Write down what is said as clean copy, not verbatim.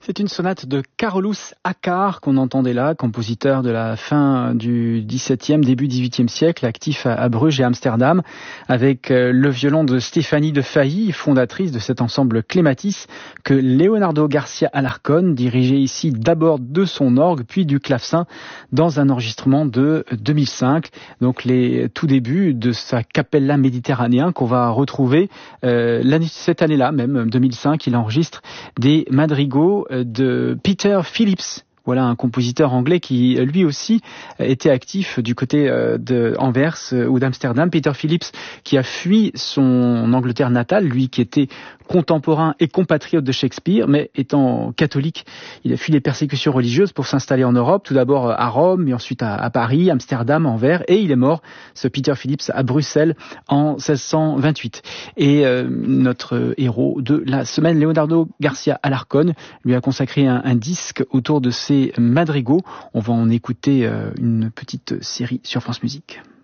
C'est une sonate de Carolus Akar qu'on entendait là, compositeur de la fin du XVIIe, début XVIIIe siècle, actif à Bruges et Amsterdam, avec le violon de Stéphanie de Failly, fondatrice de cet ensemble Clématis, que Leonardo Garcia Alarcón dirigeait ici d'abord de son orgue, puis du clavecin, dans un enregistrement de 2005. Donc les tout débuts de sa Capella Méditerranéen qu'on va retrouver cette année-là, même 2005, il enregistre des madrigaux de Peter Phillips. Voilà un compositeur anglais qui lui aussi était actif du côté de Anvers ou d'Amsterdam. Peter Phillips qui a fui son Angleterre natale, lui qui était contemporain et compatriote de Shakespeare, mais étant catholique, il a fui les persécutions religieuses pour s'installer en Europe, tout d'abord à Rome, mais ensuite à Paris, Amsterdam, Anvers, et il est mort, ce Peter Phillips, à Bruxelles en 1628. Et notre héros de la semaine, Leonardo Garcia Alarcón, lui a consacré un disque autour de ses madrigaux. On va en écouter une petite série sur France Musique.